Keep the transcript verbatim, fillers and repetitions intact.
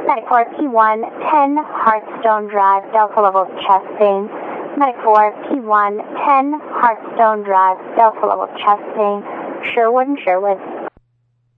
ninety-four P one, ten Hearthstone Drive, Delta level chest pain. ninety-four P one, ten Hearthstone Drive, Delta level chest pain. Sherwood and Sherwood.